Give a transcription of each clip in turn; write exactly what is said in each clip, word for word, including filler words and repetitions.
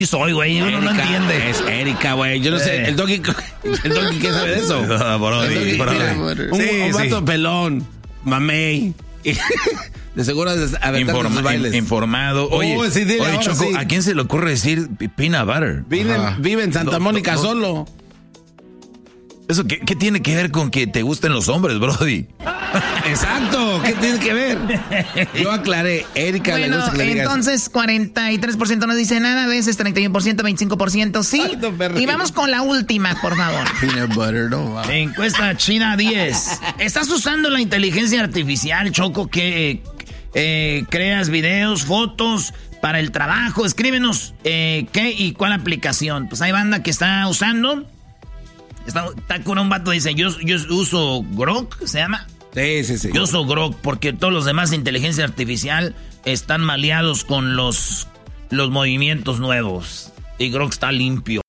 soy, güey, uno no entiende. Es Erika, güey, yo no eh. sé, el Doggy, el Doggy, ¿qué sabe de eso? No, brody, el doggy, brody. Mira, un, sí, un vato sí. pelón, mamey. De seguro a Informa, in, informado. Oye, oh, sí, dile, oye Choco, sí. ¿A quién se le ocurre decir peanut butter? Vive, vive en Santa no, Mónica no, solo. ¿Eso qué, qué tiene que ver con que te gusten los hombres, brody? Exacto, ¿qué tiene que ver? Yo aclaré, Erika bueno, le gusta que le entonces cuarenta y tres por ciento no dice nada, a veces treinta y uno por ciento, veinticinco por ciento sí. Alto, y vamos con la última, por favor. Peanut butter, no. Wow. Encuesta China diez. ¿Estás usando la inteligencia artificial, Choco, que eh, creas videos, fotos para el trabajo? Escríbenos eh, qué y cuál aplicación. Pues hay banda que está usando. Está, está con un vato, dice, yo, yo uso Grok, ¿se llama? Sí, sí, sí. Yo uso Grok porque todos los demás de inteligencia artificial están maleados con los, los movimientos nuevos. Y Grok está limpio.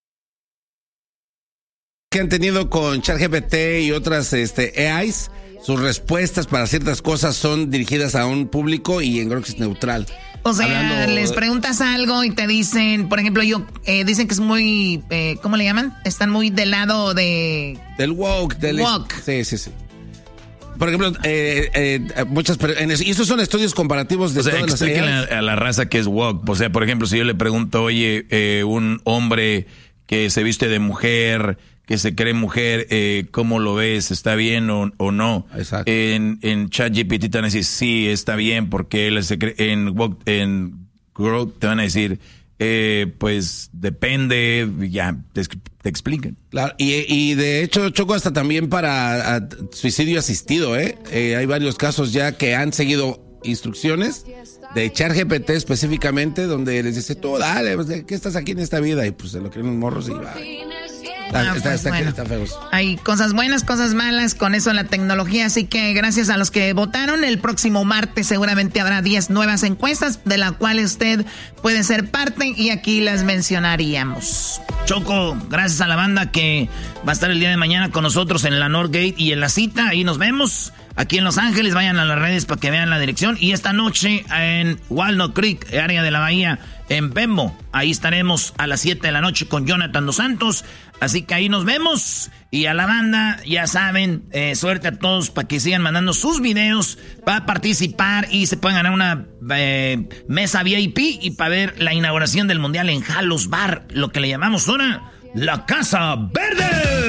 Que han tenido con ChatGPT y otras este, A Is, sus respuestas para ciertas cosas son dirigidas a un público y en Grok es neutral. O sea, Hablando... les preguntas algo y te dicen, por ejemplo, yo eh, dicen que es muy, eh, ¿cómo le llaman? Están muy del lado de... Del woke. Del woke. Sí, sí, sí. Por ejemplo, eh, eh, muchas... Y esos son estudios comparativos de o sea, todas las... Explíquenle a, a la raza que es woke. O sea, por ejemplo, si yo le pregunto, oye, eh, un hombre que se viste de mujer... que se cree mujer, eh, ¿cómo lo ves? ¿Está bien o, o no? Exacto. En, en ChatGPT te van a decir, sí, está bien, porque él se cree, en, en Grok te van a decir, eh, pues depende, ya te, te explican. Claro, y, y de hecho, Choco, hasta también para a, suicidio asistido, ¿eh? ¿eh? Hay varios casos ya que han seguido instrucciones de ChatGPT específicamente, donde les dice, tú dale, ¿qué estás aquí en esta vida? Y pues se lo creen los morros y va. Ah, está, pues está, bueno. está feos. Hay cosas buenas, cosas malas con eso en la tecnología, así que gracias a los que votaron. El próximo martes seguramente habrá diez nuevas encuestas de las cuales usted puede ser parte y aquí las mencionaríamos. Choco, gracias a la banda que va a estar el día de mañana con nosotros en la Northgate y en la cita, ahí nos vemos. Aquí en Los Ángeles, vayan a las redes para que vean la dirección. Y esta noche en Walnut Creek, área de la Bahía, en Bembo. Ahí estaremos a las siete de la noche con Jonathan Dos Santos. Así que ahí nos vemos. Y a la banda, ya saben, eh, suerte a todos para que sigan mandando sus videos para participar y se puedan ganar una eh, mesa V I P y para ver la inauguración del Mundial en Halos Bar, lo que le llamamos ahora la Casa Verde.